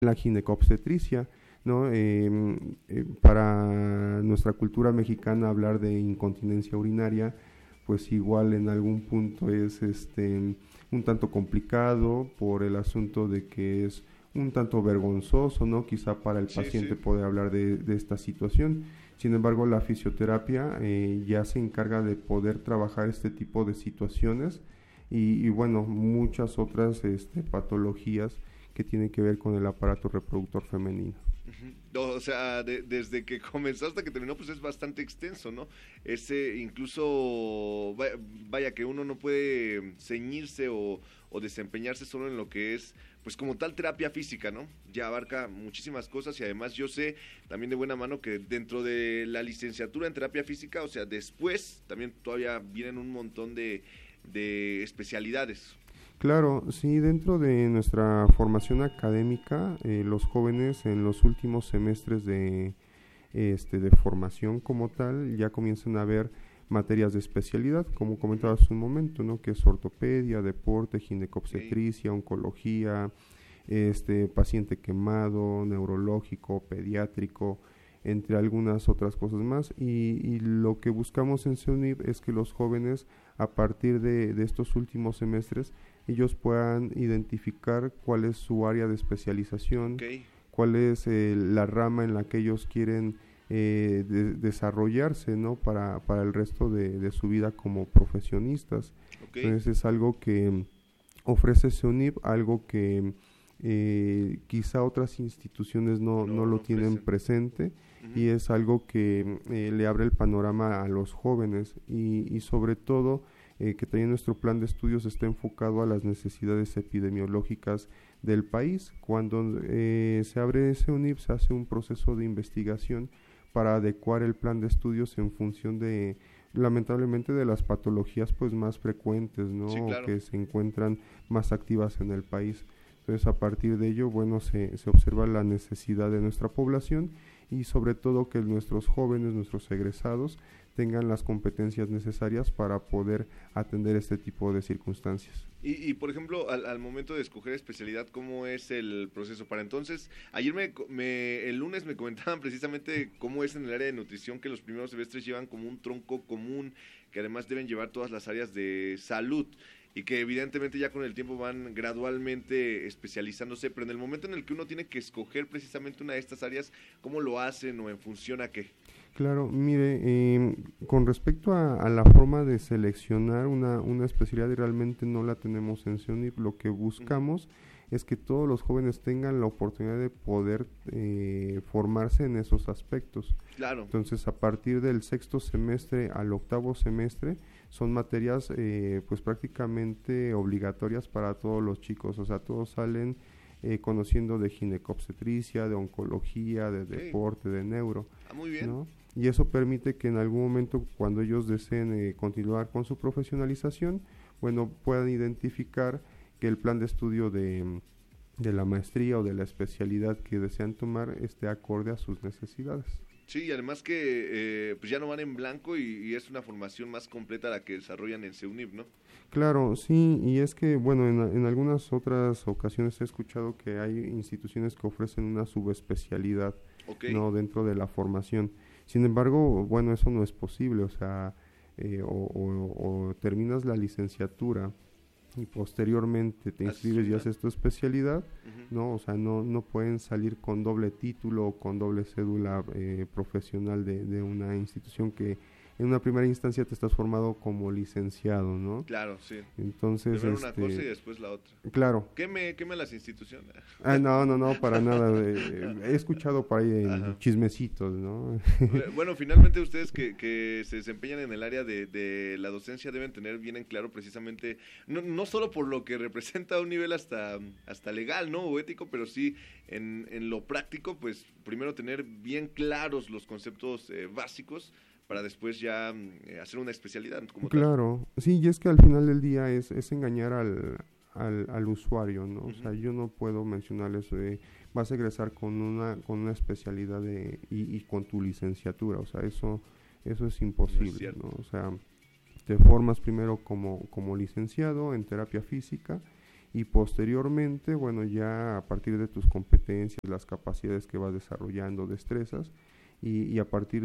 la ginecobstetricia, ¿no? Para nuestra cultura mexicana hablar de incontinencia urinaria, pues igual en algún punto es un tanto complicado por el asunto de que es un tanto vergonzoso, ¿no? Quizá para el paciente poder hablar de esta situación. Sin embargo, la fisioterapia ya se encarga de poder trabajar este tipo de situaciones y bueno, muchas otras patologías que tienen que ver con el aparato reproductor femenino. No, o sea, desde que comenzó hasta que terminó, pues es bastante extenso, ¿no? Ese incluso, vaya que uno no puede ceñirse o desempeñarse solo en lo que es, pues como tal terapia física, ¿no? Ya abarca muchísimas cosas y además yo sé también de buena mano que dentro de la licenciatura en terapia física, o sea, después también todavía vienen un montón de especialidades. Claro, sí, dentro de nuestra formación académica, los jóvenes en los últimos semestres de formación como tal, ya comienzan a ver materias de especialidad, como comentabas hace un momento, ¿no? Que es ortopedia, deporte, ginecobstetricia, oncología, paciente quemado, neurológico, pediátrico, entre algunas otras cosas más. Y lo que buscamos en CEUNIP es que los jóvenes, a partir de estos últimos semestres, ellos puedan identificar cuál es su área de especialización, cuál es la rama en la que ellos quieren desarrollarse, ¿no? Para el resto de su vida como profesionistas. Entonces es algo que ofrece CEUNIP, algo que quizá otras instituciones no lo tienen presente, y es algo que le abre el panorama a los jóvenes y sobre todo que también nuestro plan de estudios está enfocado a las necesidades epidemiológicas del país. Cuando se abre CEUNIP, se hace un proceso de investigación para adecuar el plan de estudios en función de, lamentablemente, de las patologías pues más frecuentes, ¿no? Sí, claro. Que se encuentran más activas en el país. Entonces, a partir de ello, bueno, se observa la necesidad de nuestra población y sobre todo que nuestros jóvenes, nuestros egresados, tengan las competencias necesarias para poder atender este tipo de circunstancias. Y por ejemplo, al momento de escoger especialidad, ¿cómo es el proceso? Para entonces, ayer el lunes me comentaban precisamente cómo es en el área de nutrición, que los primeros semestres llevan como un tronco común, que además deben llevar todas las áreas de salud, y que evidentemente ya con el tiempo van gradualmente especializándose, pero en el momento en el que uno tiene que escoger precisamente una de estas áreas, ¿cómo lo hacen o en función a qué? Claro, mire, con respecto a la forma de seleccionar una especialidad, realmente no la tenemos en CEUNIP. Lo que buscamos es que todos los jóvenes tengan la oportunidad de poder formarse en esos aspectos. Claro. Entonces, a partir del sexto semestre al octavo semestre, son materias pues prácticamente obligatorias para todos los chicos. O sea, todos salen conociendo de ginecobstetricia, de oncología, de deporte, de neuro. Muy bien. ¿No? Y eso permite que en algún momento, cuando ellos deseen continuar con su profesionalización, bueno, puedan identificar que el plan de estudio de la maestría o de la especialidad que desean tomar esté acorde a sus necesidades. Sí, y además que pues ya no van en blanco y es una formación más completa la que desarrollan en CEUNIP, ¿no? Claro, sí, y es que, bueno, en algunas otras ocasiones he escuchado que hay instituciones que ofrecen una subespecialidad, ¿no? Dentro de la formación. Sin embargo, bueno, eso no es posible, o sea, o terminas la licenciatura y posteriormente te inscribes y haces tu especialidad, ¿no? O sea, no pueden salir con doble título o con doble cédula profesional de una institución que en una primera instancia te estás formado como licenciado, ¿no? Claro, sí. Entonces, primero una cosa y después la otra. Claro. Queme las instituciones. No, para nada. He escuchado por ahí chismecitos, ¿no? Bueno, finalmente ustedes que se desempeñan en el área de la docencia deben tener bien en claro precisamente, no solo por lo que representa a un nivel hasta legal, ¿no? O ético, pero sí en lo práctico, pues primero tener bien claros los conceptos básicos para después ya hacer una especialidad como claro, tal. Sí, y es que al final del día es engañar al usuario, ¿no? O sea, yo no puedo mencionarles, vas a egresar con una especialidad y con tu licenciatura, o sea, eso es imposible, ¿no? O sea, te formas primero como licenciado en terapia física y posteriormente, bueno, ya a partir de tus competencias, las capacidades que vas desarrollando, destrezas, y a partir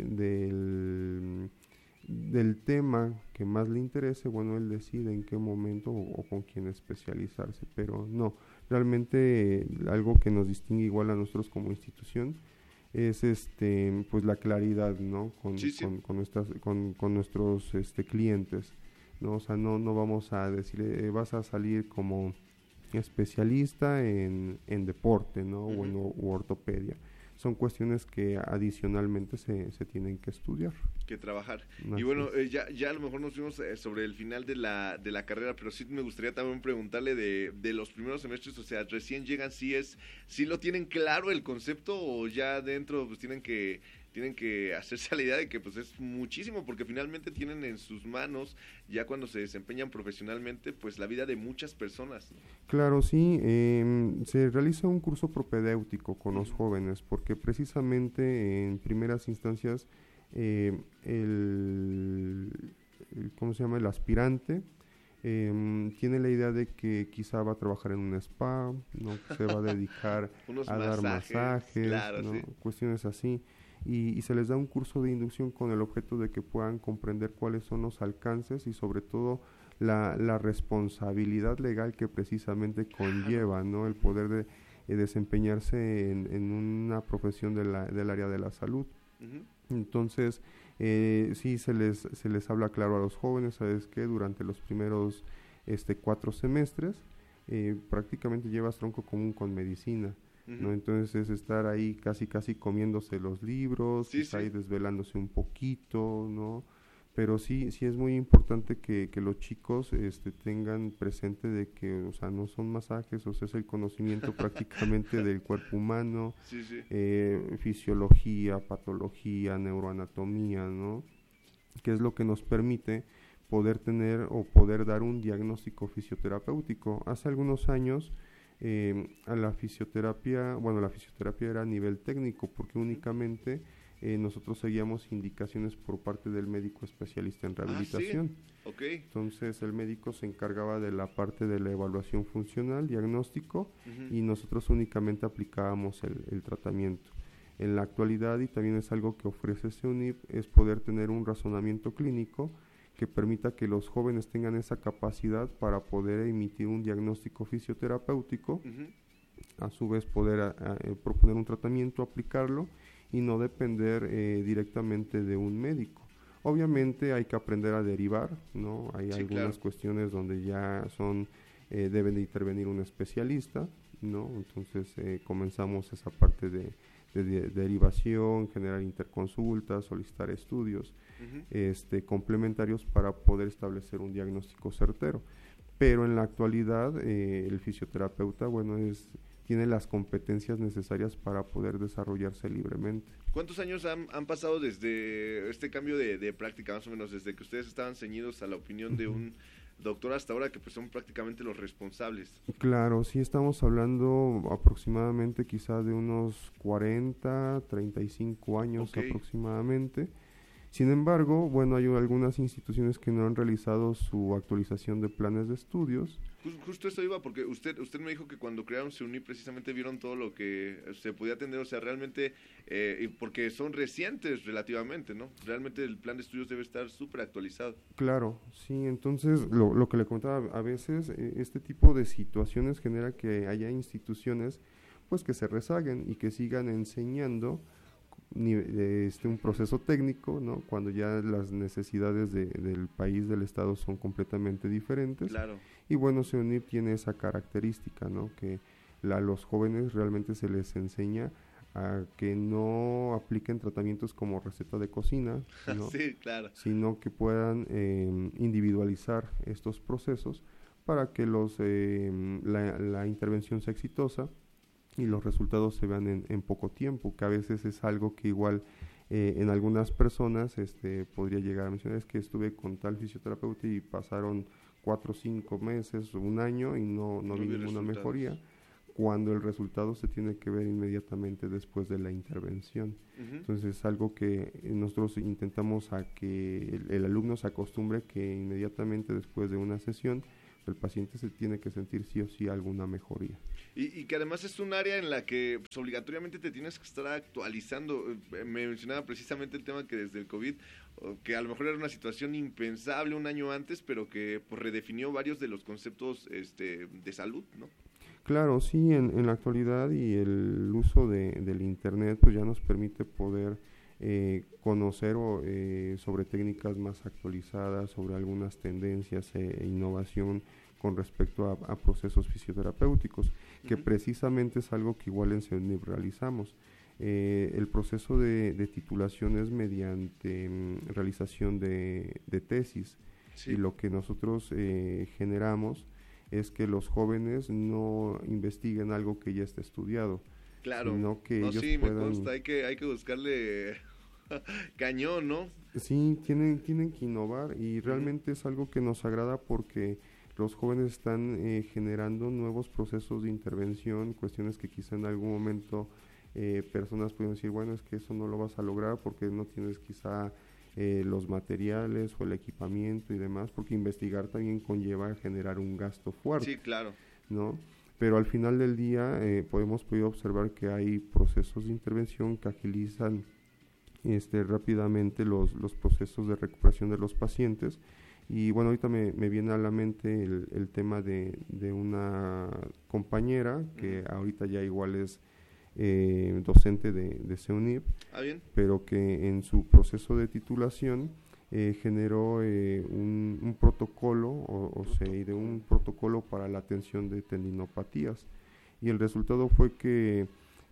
del tema que más le interese, bueno, él decide en qué momento o con quién especializarse, pero no, realmente algo que nos distingue igual a nosotros como institución es pues la claridad, ¿no? Sí, sí. Con nuestros clientes, ¿no? O sea, no vamos a decir vas a salir como especialista en deporte, ¿no? O en u ortopedia. Son cuestiones que adicionalmente se tienen que estudiar. Que trabajar. Así Y bueno, es. ya a lo mejor nos fuimos sobre el final de la carrera, pero sí me gustaría también preguntarle de los primeros semestres, o sea, recién llegan, ¿sí lo tienen claro el concepto o ya dentro pues tienen que hacerse a la idea de que pues es muchísimo, porque finalmente tienen en sus manos, ya cuando se desempeñan profesionalmente, pues la vida de muchas personas, ¿no? Claro, sí, se realiza un curso propedéutico con los jóvenes porque precisamente en primeras instancias eh, el, ¿cómo se llama? El aspirante tiene la idea de que quizá va a trabajar en un spa, ¿no? Se va a dedicar Unos a dar masajes, claro, ¿no? sí. Cuestiones así. Y se les da un curso de inducción con el objeto de que puedan comprender cuáles son los alcances y sobre todo la responsabilidad legal que precisamente conlleva, ¿no? El poder de desempeñarse en una profesión del área de la salud. Ujú. Entonces, sí se les habla claro a los jóvenes, ¿sabes qué? Durante los primeros 4 semestres, prácticamente llevas tronco común con medicina, ¿no? Ujú. Entonces es estar ahí casi comiéndose los libros, Sí, quizá sí. ahí desvelándose un poquito, ¿no? Pero sí es muy importante que los chicos tengan presente de que, o sea, no son masajes, o sea, es el conocimiento prácticamente del cuerpo humano, Sí, sí. fisiología, patología, neuroanatomía, ¿no? Que es lo que nos permite poder tener o poder dar un diagnóstico fisioterapéutico. Hace algunos años a la fisioterapia, bueno, la fisioterapia era a nivel técnico porque únicamente nosotros seguíamos indicaciones por parte del médico especialista en Ah, sí. rehabilitación. Ok. Entonces el médico se encargaba de la parte de la evaluación funcional, diagnóstico, Ujú. y nosotros únicamente aplicábamos el tratamiento. En la actualidad, y también es algo que ofrece SEUNIP, es poder tener un razonamiento clínico que permita que los jóvenes tengan esa capacidad para poder emitir un diagnóstico fisioterapéutico, Ujú. a su vez poder proponer un tratamiento, aplicarlo y no depender directamente de un médico. Obviamente hay que aprender a derivar, ¿no? Hay Sí, algunas claro. cuestiones donde ya deben de intervenir un especialista, ¿no? Entonces comenzamos esa parte de derivación, generar interconsultas, solicitar estudios Ujú. complementarios para poder establecer un diagnóstico certero. Pero en la actualidad el fisioterapeuta, bueno, tiene las competencias necesarias para poder desarrollarse libremente. ¿Cuántos años han pasado desde este cambio de práctica, más o menos, desde que ustedes estaban ceñidos a la opinión de Ujú. un doctor hasta ahora que pues son prácticamente los responsables? Claro, sí estamos hablando aproximadamente quizá de unos 40, 35 años Ok. aproximadamente. Sin embargo, bueno, hay algunas instituciones que no han realizado su actualización de planes de estudios. Justo eso iba, porque usted me dijo que cuando crearon SEUNI precisamente vieron todo lo que se podía atender, o sea, realmente, y porque son recientes relativamente, ¿no? Realmente el plan de estudios debe estar súper actualizado. Claro, sí, entonces lo que le contaba, a veces este tipo de situaciones genera que haya instituciones pues que se rezaguen y que sigan enseñando un proceso técnico, ¿no? Cuando ya las necesidades del país, del estado son completamente diferentes. Claro. Y bueno, SEUNIP tiene esa característica, ¿no? Que a los jóvenes realmente se les enseña a que no apliquen tratamientos como receta de cocina, ¿no? Sí, claro. Sino que puedan individualizar estos procesos para que la intervención sea exitosa y los resultados se vean en poco tiempo, que a veces es algo que igual en algunas personas podría llegar a mencionar, es que estuve con tal fisioterapeuta y pasaron 4 o 5 meses o un año y no No vi vi ninguna resultados. mejoría, cuando el resultado se tiene que ver inmediatamente después de la intervención. Ujú. Entonces es algo que nosotros intentamos a que el alumno se acostumbre que inmediatamente después de una sesión el paciente se tiene que sentir sí o sí alguna mejoría. Y que además es un área en la que pues, obligatoriamente te tienes que estar actualizando. Me mencionaba precisamente el tema que desde el COVID, que a lo mejor era una situación impensable un año antes, pero que pues, redefinió varios de los conceptos de salud, ¿no? Claro, sí, en la actualidad y el uso del internet pues ya nos permite poder conocer sobre técnicas más actualizadas, sobre algunas tendencias e innovación con respecto a procesos fisioterapéuticos, que precisamente es algo que igual en CEUNIP realizamos. El proceso de titulación es mediante realización de tesis, sí. Y lo que nosotros generamos es que los jóvenes no investiguen algo que ya está estudiado. Claro, sino que ellos sí, puedan... me consta, hay que buscarle cañón, ¿no? Sí, tienen que innovar y realmente es algo que nos agrada porque los jóvenes están generando nuevos procesos de intervención, cuestiones que quizá en algún momento personas pueden decir, bueno, es que eso no lo vas a lograr porque no tienes quizá los materiales o el equipamiento y demás, porque investigar también conlleva generar un gasto fuerte. Sí, claro. ¿No? Pero al final del día podemos observar que hay procesos de intervención que agilizan rápidamente los procesos de recuperación de los pacientes. Y bueno, ahorita me viene a la mente el tema de una compañera que ahorita ya igual es docente de CEUNIP, bien. Pero que en su proceso de titulación generó un protocolo se ideó un protocolo para la atención de tendinopatías y el resultado fue que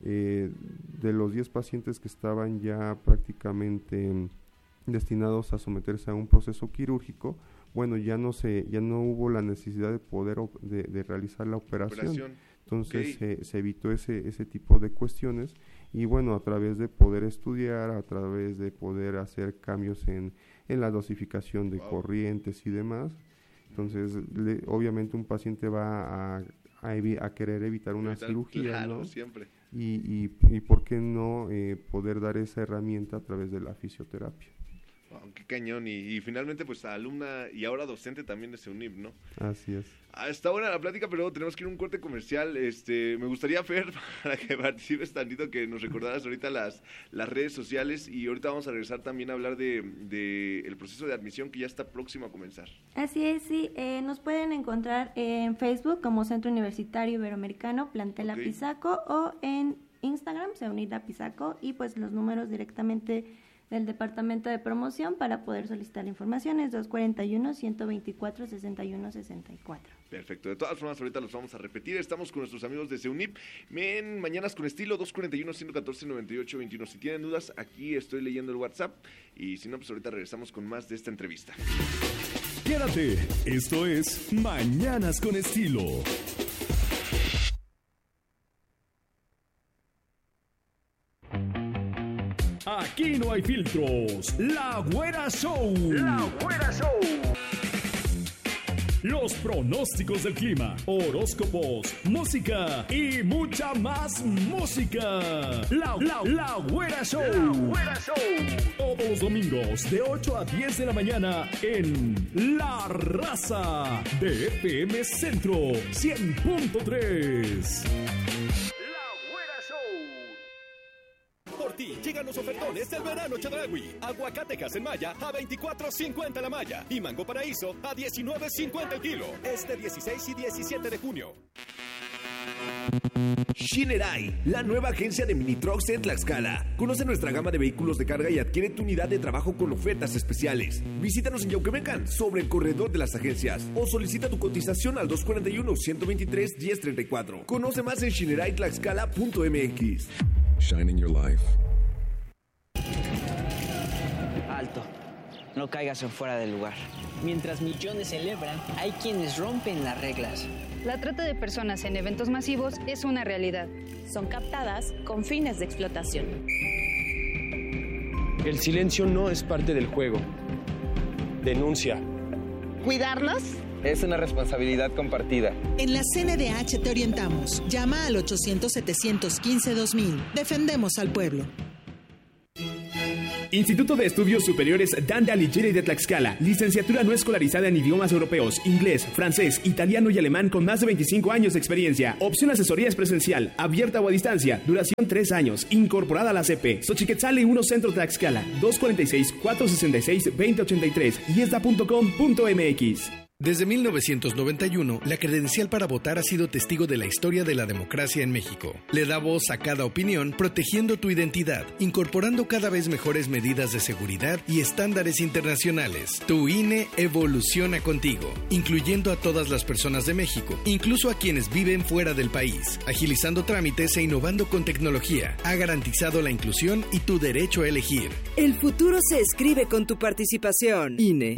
de los 10 pacientes que estaban ya prácticamente destinados a someterse a un proceso quirúrgico, bueno, ya no hubo la necesidad de poder de realizar la operación. Entonces se evitó ese tipo de cuestiones y bueno, a través de poder estudiar, a través de poder hacer cambios en la dosificación de corrientes y demás, entonces obviamente un paciente va a querer evitar una cirugía, claro, ¿no? Siempre. Y por qué no poder dar esa herramienta a través de la fisioterapia. Wow, qué cañón, y finalmente pues alumna y ahora docente también de CEUNIP, ¿no? Así es. Está buena la plática, pero tenemos que ir a un corte comercial. Me gustaría, Fer, para que participes tantito, que nos recordaras ahorita las redes sociales, y ahorita vamos a regresar también a hablar de el proceso de admisión que ya está próximo a comenzar. Así es, sí, nos pueden encontrar en Facebook como Centro Universitario Iberoamericano Plantel Apizaco, o en Instagram CEUNIP Apizaco, y pues los números directamente del departamento de promoción para poder solicitar informaciones, 241-124-6164. Perfecto, de todas formas ahorita los vamos a repetir. Estamos con nuestros amigos de CEUNIP en Mañanas con Estilo, 241-114-9821. Si tienen dudas, aquí estoy leyendo el WhatsApp, y si no, pues ahorita regresamos con más de esta entrevista. Quédate, esto es Mañanas con Estilo. Aquí no hay filtros. La Güera Show. La Güera Show. Los pronósticos del clima, horóscopos, música y mucha más música. La Güera Show. La Güera Show. Todos los domingos de 8 a 10 de la mañana en La Raza de FM Centro 100.3. Llegan los ofertones del verano Chedraui. Aguacatejas en malla a $24.50 la malla y mango paraíso a $19.50 el kilo. Este 16 y 17 de junio. Shinerai, la nueva agencia de mini trucks en Tlaxcala. Conoce nuestra gama de vehículos de carga y adquiere tu unidad de trabajo con ofertas especiales. Visítanos en Yauquemecan, sobre el corredor de las agencias, o solicita tu cotización al 241-123-1034. Conoce más en shinerai-tlaxcala.mx. Shining your life. Alto, no caigas en fuera del lugar. Mientras millones celebran, hay quienes rompen las reglas. La trata de personas en eventos masivos es una realidad. Son captadas con fines de explotación. El silencio no es parte del juego. Denuncia. ¿Cuidarnos? Es una responsabilidad compartida. En la CNDH te orientamos. Llama al 800-715-2000. Defendemos al pueblo. Instituto de Estudios Superiores Dante Alighieri de Tlaxcala. Licenciatura no escolarizada en idiomas europeos, inglés, francés, italiano y alemán con más de 25 años de experiencia. Opción asesorías presencial, abierta o a distancia. Duración 3 años. Incorporada a la CP. Xochiquetzali 1 Centro Tlaxcala. 246-466-2083. yesda.com.mx. Desde 1991, la credencial para votar ha sido testigo de la historia de la democracia en México. Le da voz a cada opinión, protegiendo tu identidad, incorporando cada vez mejores medidas de seguridad y estándares internacionales. Tu INE evoluciona contigo, incluyendo a todas las personas de México, incluso a quienes viven fuera del país, agilizando trámites e innovando con tecnología. Ha garantizado la inclusión y tu derecho a elegir. El futuro se escribe con tu participación. INE.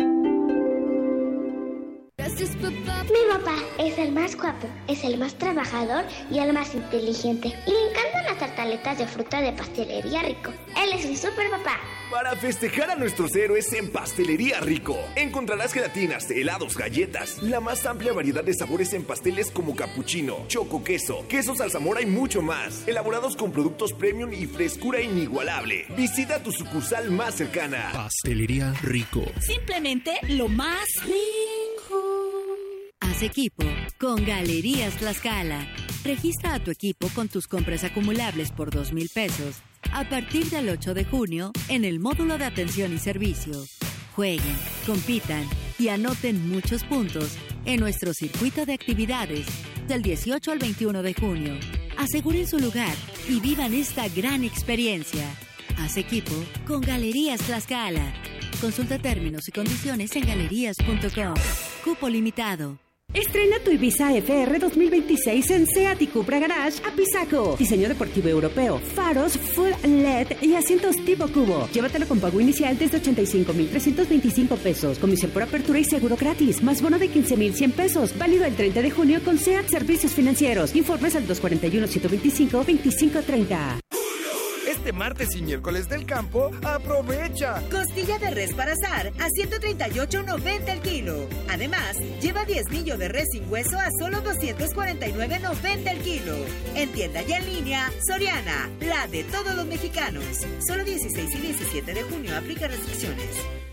Mi papá es el más guapo, es el más trabajador y el más inteligente. Y le encantan las tartaletas de fruta de Pastelería Rico. Él es mi super papá. Para festejar a nuestros héroes en Pastelería Rico, encontrarás gelatinas, helados, galletas, la más amplia variedad de sabores en pasteles como capuchino, choco queso, queso zarzamora y mucho más, elaborados con productos premium y frescura inigualable. Visita tu sucursal más cercana. Pastelería Rico. Simplemente lo más rico. Haz equipo con Galerías Tlaxcala. Registra a tu equipo con tus compras acumulables por 2,000 pesos a partir del 8 de junio en el módulo de atención y servicio. Jueguen, compitan y anoten muchos puntos en nuestro circuito de actividades del 18 al 21 de junio. Aseguren su lugar y vivan esta gran experiencia. Haz equipo con Galerías Tlaxcala. Consulta términos y condiciones en galerías.com. Cupo limitado. Estrena tu Ibiza FR 2026 en Seat y Cupra Garage Apizaco. Diseño deportivo europeo, faros full LED y asientos tipo cubo. Llévatelo con pago inicial desde 85,325 pesos. Comisión por apertura y seguro gratis. Más bono de 15,100 pesos. Válido el 30 de junio con Seat Servicios Financieros. Informes al 241-125-2530. Este martes y miércoles del campo, aprovecha. Costilla de res para asar a 138.90 el kilo. Además, lleva 10 millo de res sin hueso a solo 249.90 el kilo. En tienda y en línea, Soriana, la de todos los mexicanos. Solo 16 y 17 de junio aplica restricciones.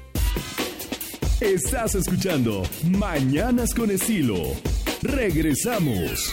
Estás escuchando Mañanas con Estilo. Regresamos.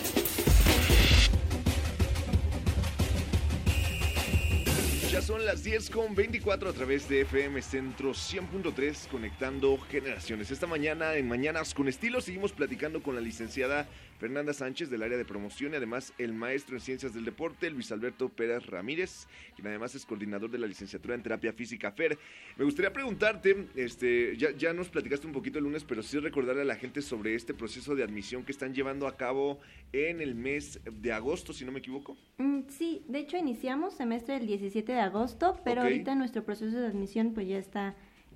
Son las 10:24 a través de FM Centro 100.3, conectando generaciones. Esta mañana en Mañanas con Estilo seguimos platicando con la licenciada Fernanda Sánchez del área de promoción y además el maestro en Ciencias del Deporte, Luis Alberto Pérez Ramírez, quien además es coordinador de la licenciatura en Terapia Física. Fer, me gustaría preguntarte, ya nos platicaste un poquito el lunes, pero sí recordarle a la gente sobre este proceso de admisión que están llevando a cabo en el mes de agosto, si no me equivoco. Sí, de hecho iniciamos semestre el 17 de agosto, pero ahorita nuestro proceso de admisión pues ya está...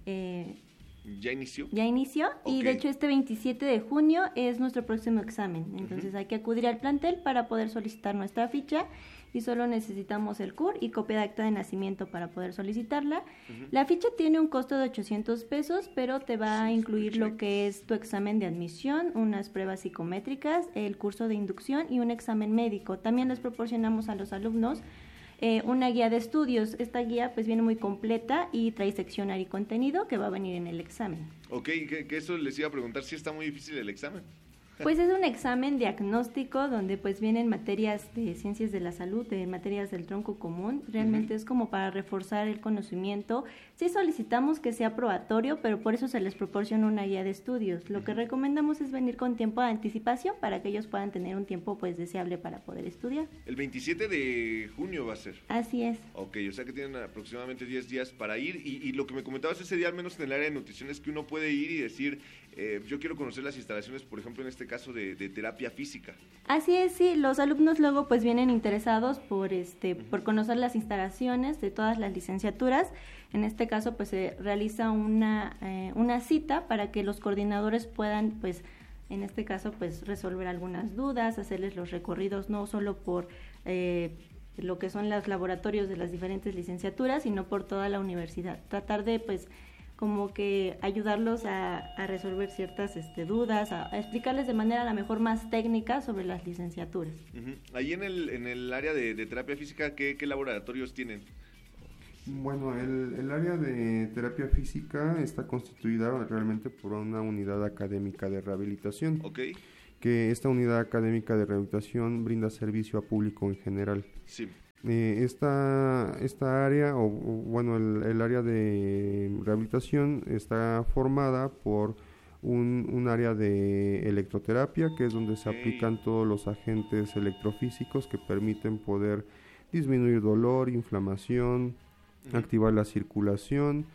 ¿Ya inició? Ya inició, y de hecho este 27 de junio es nuestro próximo examen. Entonces hay que acudir al plantel para poder solicitar nuestra ficha y solo necesitamos el CUR y copia de acta de nacimiento para poder solicitarla. La ficha tiene un costo de 800 pesos, pero te va a incluir lo que es tu examen de admisión, unas pruebas psicométricas, el curso de inducción y un examen médico. También les proporcionamos a los alumnos una guía de estudios. Esta guía pues viene muy completa y trae seccionario y contenido que va a venir en el examen. Ok, que eso les iba a preguntar, si está muy difícil el examen. Pues es un examen diagnóstico donde pues vienen materias de ciencias de la salud, de materias del tronco común. Realmente es como para reforzar el conocimiento. Sí solicitamos que sea probatorio, pero por eso se les proporciona una guía de estudios. Lo que recomendamos es venir con tiempo de anticipación para que ellos puedan tener un tiempo pues deseable para poder estudiar. El 27 de junio va a ser. Así es. Ok, o sea que tienen aproximadamente 10 días para ir y lo que me comentabas ese día, al menos en el área de nutrición, es que uno puede ir y decir... yo quiero conocer las instalaciones, por ejemplo, en este caso de terapia física. Así es, sí, los alumnos luego pues vienen interesados por conocer las instalaciones de todas las licenciaturas. En este caso pues se realiza una cita para que los coordinadores puedan pues en este caso pues resolver algunas dudas, hacerles los recorridos no solo por lo que son los laboratorios de las diferentes licenciaturas, sino por toda la universidad. Tratar de pues como que ayudarlos a resolver ciertas dudas, a explicarles de manera a la mejor más técnica sobre las licenciaturas. Ahí en el área de terapia física, ¿qué laboratorios tienen? Bueno, el área de terapia física está constituida realmente por una unidad académica de rehabilitación. Okay. Que esta unidad académica de rehabilitación brinda servicio a público en general. Sí. Esta área, bueno, el área de rehabilitación está formada por un área de electroterapia, que es donde se aplican todos los agentes electrofísicos que permiten poder disminuir dolor, inflamación, activar la circulación,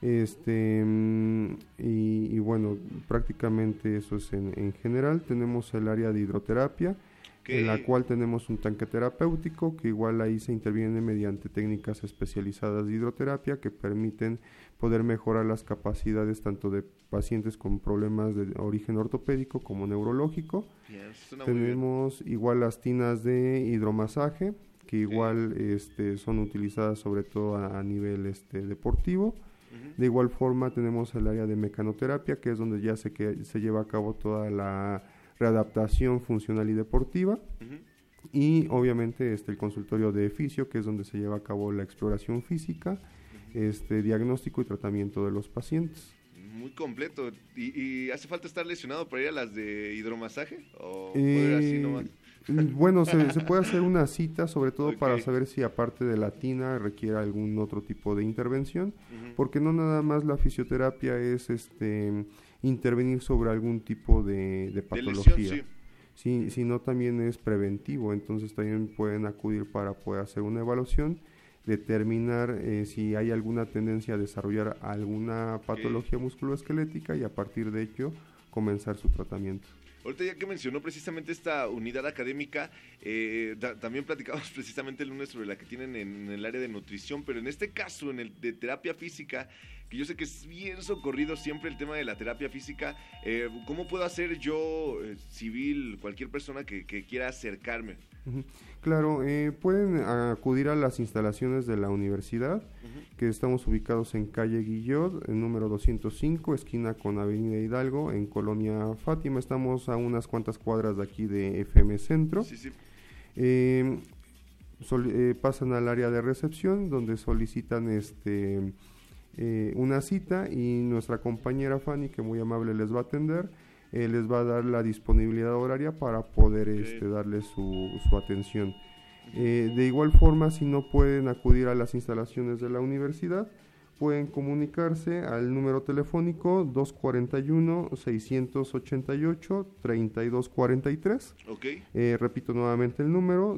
y bueno, prácticamente eso es en general. Tenemos el área de hidroterapia, en la cual tenemos un tanque terapéutico, que igual ahí se interviene mediante técnicas especializadas de hidroterapia que permiten poder mejorar las capacidades tanto de pacientes con problemas de origen ortopédico como neurológico. Tenemos igual las tinas de hidromasaje, que igual son utilizadas sobre todo a nivel deportivo. De igual forma tenemos el área de mecanoterapia, que es donde ya se lleva a cabo toda la readaptación funcional y deportiva. Y obviamente el consultorio de fisio, que es donde se lleva a cabo la exploración física, diagnóstico y tratamiento de los pacientes. Muy completo. ¿Y hace falta estar lesionado para ir a las de hidromasaje? ¿O poder así nomás? Bueno, se puede hacer una cita, sobre todo para saber si aparte de la tina requiere algún otro tipo de intervención, porque no nada más la fisioterapia es intervenir sobre algún tipo de patología, lesión, sí, sino también es preventivo. Entonces también pueden acudir para poder hacer una evaluación, determinar si hay alguna tendencia a desarrollar alguna patología musculoesquelética y a partir de ello comenzar su tratamiento. Ahorita ya que mencionó precisamente esta unidad académica, también platicamos precisamente el lunes sobre la que tienen en el área de nutrición, pero en este caso, en el de terapia física, que yo sé que es bien socorrido siempre el tema de la terapia física, ¿cómo puedo hacer yo, civil, cualquier persona que quiera acercarme? Claro, pueden acudir a las instalaciones de la universidad, que estamos ubicados en calle Guillot, en número 205, esquina con Avenida Hidalgo, en Colonia Fátima. Estamos a unas cuantas cuadras de aquí de FM Centro. Sí, sí. Pasan al área de recepción, donde solicitan una cita, y nuestra compañera Fanny, que muy amable les va a atender, les va a dar la disponibilidad horaria para poder darles su atención. De igual forma, si no pueden acudir a las instalaciones de la universidad, pueden comunicarse al número telefónico 241-688-3243. Repito nuevamente el número,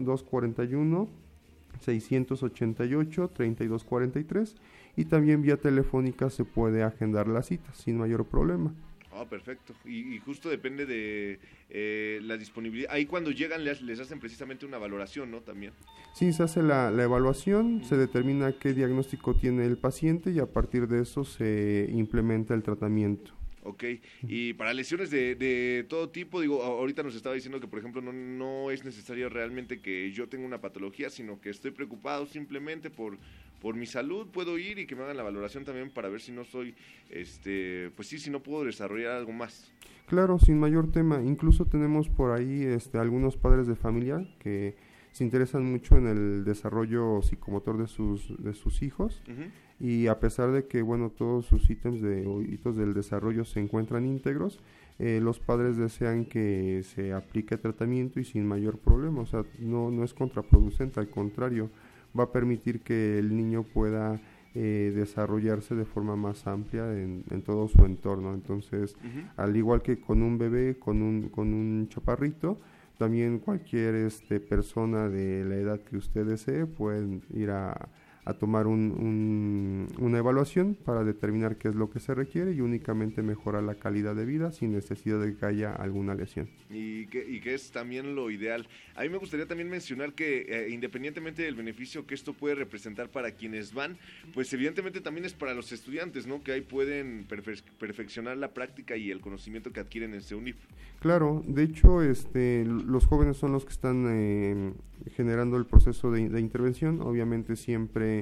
241-688-3243, y también vía telefónica se puede agendar la cita sin mayor problema. Perfecto. Y justo depende de la disponibilidad. Ahí cuando llegan les hacen precisamente una valoración, ¿no? También. Sí, se hace la evaluación, se determina qué diagnóstico tiene el paciente y a partir de eso se implementa el tratamiento. Ok, y para lesiones de todo tipo, digo, ahorita nos estaba diciendo que, por ejemplo, no es necesario realmente que yo tenga una patología, sino que estoy preocupado simplemente por mi salud, puedo ir y que me hagan la valoración también para ver si no soy, pues sí, si no puedo desarrollar algo más. Claro, sin mayor tema. Incluso tenemos por ahí algunos padres de familia que se interesan mucho en el desarrollo psicomotor de sus hijos, y a pesar de que, bueno, todos sus hitos del desarrollo se encuentran íntegros, los padres desean que se aplique tratamiento y sin mayor problema. O sea, no es contraproducente, al contrario, va a permitir que el niño pueda desarrollarse de forma más amplia en todo su entorno. Entonces, al igual que con un bebé, con un chaparrito, también cualquier persona de la edad que usted desee pueden ir a tomar una evaluación para determinar qué es lo que se requiere y únicamente mejorar la calidad de vida sin necesidad de que haya alguna lesión. Y que es también lo ideal. A mí me gustaría también mencionar que independientemente del beneficio que esto puede representar para quienes van, pues evidentemente también es para los estudiantes, ¿no? Que ahí pueden perfeccionar la práctica y el conocimiento que adquieren en CEUNIF. Claro, de hecho los jóvenes son los que están generando el proceso de intervención, obviamente siempre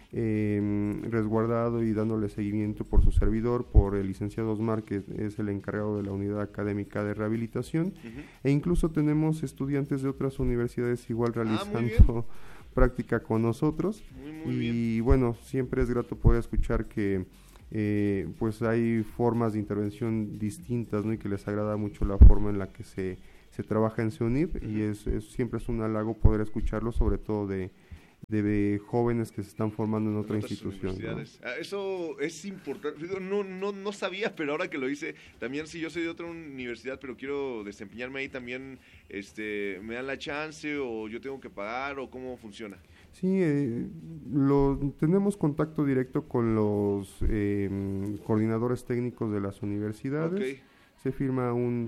resguardado y dándole seguimiento por su servidor, por el licenciado Osmar, que es el encargado de la unidad académica de rehabilitación, e incluso tenemos estudiantes de otras universidades igual realizando práctica con nosotros. Muy bien. Y bueno, siempre es grato poder escuchar que pues hay formas de intervención distintas, ¿no? Y que les agrada mucho la forma en la que se trabaja en CEUNIP, y siempre es un halago poder escucharlo, sobre todo de jóvenes que se están formando en otra institución, ¿no? Eso es importante. No sabía, pero ahora que lo hice, también si yo soy de otra universidad, pero quiero desempeñarme ahí también, ¿me dan la chance o yo tengo que pagar o cómo funciona? Sí, tenemos contacto directo con los coordinadores técnicos de las universidades. Okay. Se firma un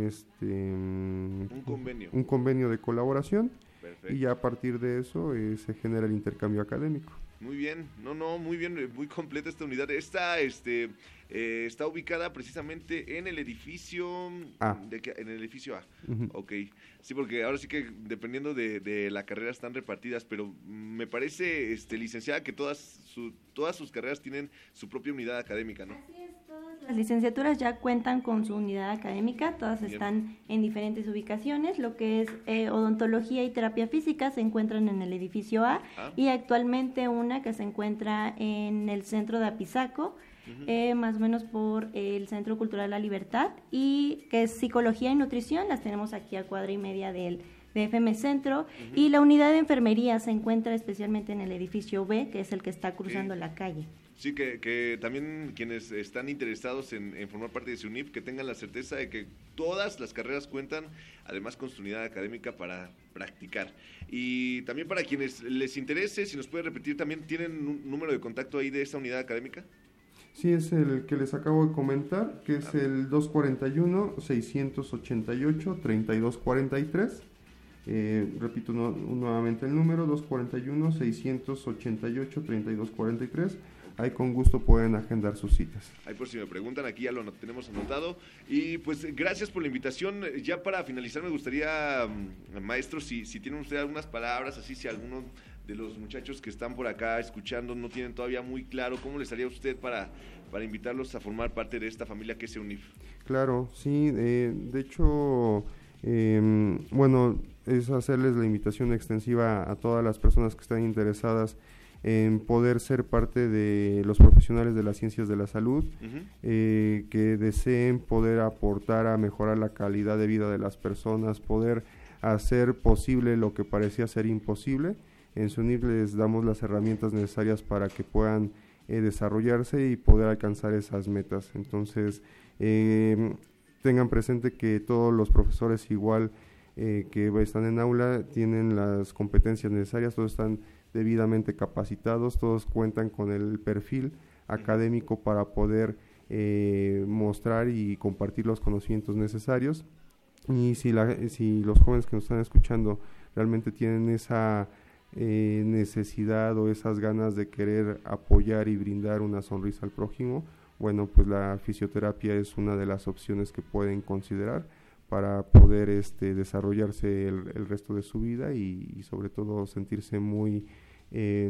convenio de colaboración. Perfecto. Y ya a partir de eso se genera el intercambio académico. Muy bien, muy bien, muy completa esta unidad. Está ubicada precisamente en el edificio A. En el edificio A. Uh-huh. Ok, sí, porque ahora sí que dependiendo de la carrera están repartidas, pero me parece, licenciada, que todas sus carreras tienen su propia unidad académica, ¿no? Así es, todas las licenciaturas ya cuentan con su unidad académica, todas bien. Están en diferentes ubicaciones. Lo que es odontología y terapia física se encuentran en el edificio A, y actualmente una que se encuentra en el centro de Apizaco, uh-huh. Más o menos por el Centro Cultural La Libertad, y que es psicología y nutrición, las tenemos aquí a cuadra y media de FM Centro, uh-huh. Y la unidad de enfermería se encuentra especialmente en el edificio B, que es el que está cruzando la calle. Sí, que también quienes están interesados en formar parte de CEUNIP, que tengan la certeza de que todas las carreras cuentan, además con su unidad académica para practicar. Y también para quienes les interese, si nos puede repetir, ¿también tienen un número de contacto ahí de esa unidad académica? Sí, es el que les acabo de comentar, que es el 241-688-3243. Repito nuevamente el número, 241-688-3243. Ahí con gusto pueden agendar sus citas. Ahí por si me preguntan, aquí ya lo tenemos anotado. Y pues gracias por la invitación. Ya para finalizar me gustaría, maestro, si tienen ustedes algunas palabras, así si alguno de los muchachos que están por acá escuchando no tienen todavía muy claro, ¿cómo les haría usted para invitarlos a formar parte de esta familia que es CEUNIP? Claro, sí, de hecho, bueno, es hacerles la invitación extensiva a todas las personas que están interesadas en poder ser parte de los profesionales de las ciencias de la salud, uh-huh. Que deseen poder aportar a mejorar la calidad de vida de las personas, poder hacer posible lo que parecía ser imposible. En CEUNIP les damos las herramientas necesarias para que puedan desarrollarse y poder alcanzar esas metas. Entonces, tengan presente que todos los profesores igual que están en aula tienen las competencias necesarias, todos están debidamente capacitados, todos cuentan con el perfil académico para poder mostrar y compartir los conocimientos necesarios. Y si los jóvenes que nos están escuchando realmente tienen esa necesidad o esas ganas de querer apoyar y brindar una sonrisa al prójimo, bueno, pues la fisioterapia es una de las opciones que pueden considerar para poder desarrollarse el resto de su vida y sobre todo sentirse muy se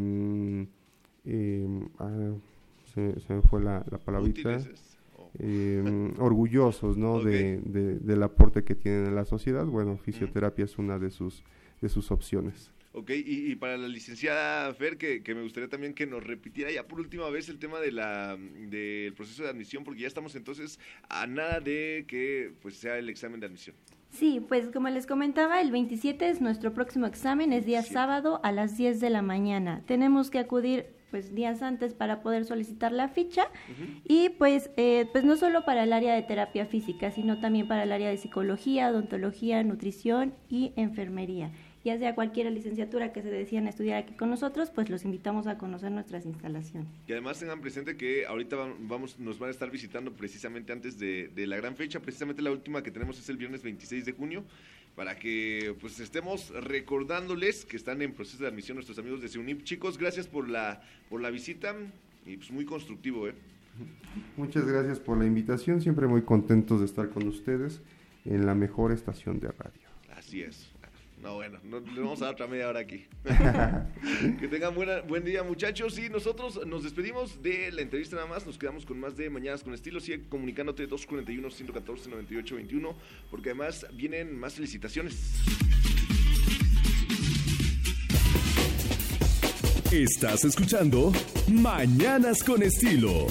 me fue la palabrita, orgullosos, ¿no? Okay. del aporte que tienen en la sociedad. Bueno, fisioterapia es una de sus opciones. Ok, y para la licenciada Fer, que me gustaría también que nos repitiera ya por última vez el tema del proceso de admisión, porque ya estamos entonces a nada de que pues sea el examen de admisión. Sí, pues como les comentaba, el 27 es nuestro próximo examen, es día sábado a las 10 de la mañana. Tenemos que acudir pues días antes para poder solicitar la ficha, uh-huh. Y pues no solo para el área de terapia física, sino también para el área de psicología, odontología, nutrición y enfermería. Ya sea cualquier licenciatura que se decidan estudiar aquí con nosotros, pues los invitamos a conocer nuestras instalaciones. Y además tengan presente que ahorita nos van a estar visitando precisamente antes de la gran fecha, precisamente la última que tenemos es el viernes 26 de junio, para que pues estemos recordándoles que están en proceso de admisión nuestros amigos de CEUNIP. Chicos, gracias por la visita y pues muy constructivo. Muchas gracias por la invitación, siempre muy contentos de estar con ustedes en la mejor estación de radio. Así es. No, bueno, le vamos a dar otra media hora aquí. Que tengan buen día, muchachos. Y nosotros nos despedimos de la entrevista nada más. Nos quedamos con más de Mañanas con Estilo. Sigue comunicándote 241-114-9821, porque además vienen más felicitaciones. Estás escuchando Mañanas con Estilo.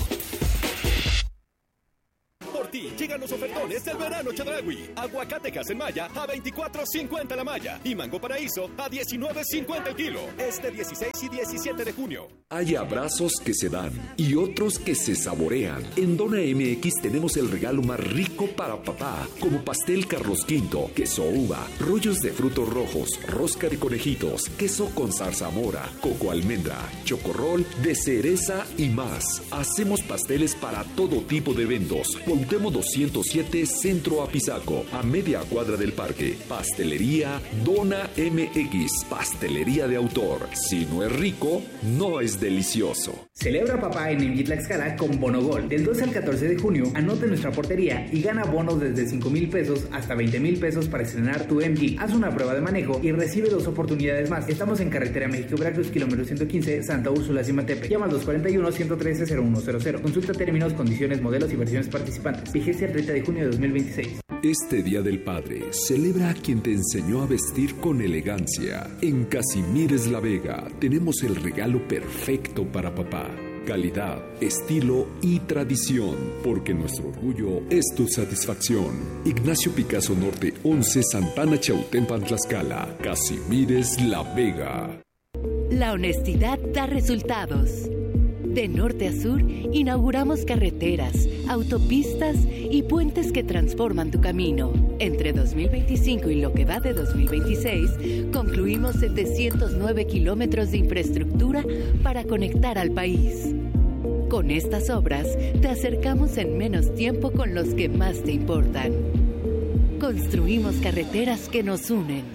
Por ti llegan los ofertones del verano Chedraui. Aguacate Casemaya a $24.50 la malla y mango paraíso a $19.50 el kilo. Este 16 y 17 de junio. Hay abrazos que se dan y otros que se saborean. En Dona MX tenemos el regalo más rico para papá, como pastel Carlos V, queso uva, rollos de frutos rojos, rosca de conejitos, queso con zarzamora, coco almendra, chocorrol de cereza y más. Hacemos pasteles para todo tipo de eventos. Cuauhtémoc 207 Centro Apizaco, a media cuadra del parque. Pastelería Dona MX, pastelería de autor. Si no es rico, no es delicioso. Celebra papá en MG Tlaxcala con Bonogol. Del 12 al 14 de junio, anota en nuestra portería y gana bonos desde 5,000 pesos hasta 20,000 pesos para estrenar tu MG. Haz una prueba de manejo y recibe 2 oportunidades más. Estamos en carretera México-Veracruz, kilómetro 115, Santa Úrsula, Cimatepe. Llama al 241-113-0100. Consulta términos, condiciones, modelos y versiones participantes. Vigencia el 30 de junio de 2026. Este Día del Padre, celebra a quien te enseñó a vestir con elegancia. En Casimires La Vega tenemos el regalo perfecto para papá. Calidad, estilo y tradición, porque nuestro orgullo es tu satisfacción. Ignacio Picasso Norte 11, Santana Chautempan, Tlaxcala. Casimires La Vega. La honestidad da resultados. De norte a sur, inauguramos carreteras, autopistas y puentes que transforman tu camino. Entre 2025 y lo que va de 2026, concluimos 709 kilómetros de infraestructura para conectar al país. Con estas obras, te acercamos en menos tiempo con los que más te importan. Construimos carreteras que nos unen.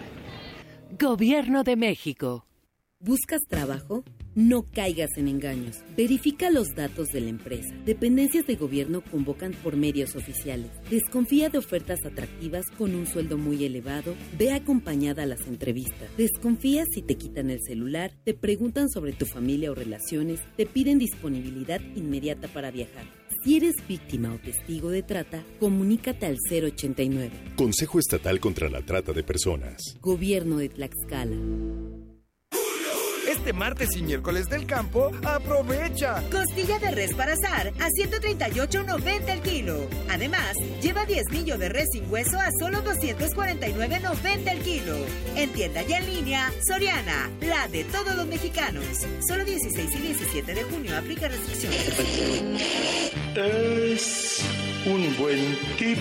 Gobierno de México. ¿Buscas trabajo? No caigas en engaños. Verifica los datos de la empresa. Dependencias de gobierno convocan por medios oficiales. Desconfía de ofertas atractivas con un sueldo muy elevado. Ve acompañada a las entrevistas. Desconfía si te quitan el celular, te preguntan sobre tu familia o relaciones, te piden disponibilidad inmediata para viajar. Si eres víctima o testigo de trata, comunícate al 089. Consejo Estatal contra la Trata de Personas. Gobierno de Tlaxcala. Este martes y miércoles del campo, aprovecha. Costilla de res para asar a $138.90 el kilo. Además, lleva 10 millo de res sin hueso a solo $249.90 el kilo. En tienda y en línea, Soriana, la de todos los mexicanos. Solo 16 y 17 de junio aplica restricciones. Es un buen tip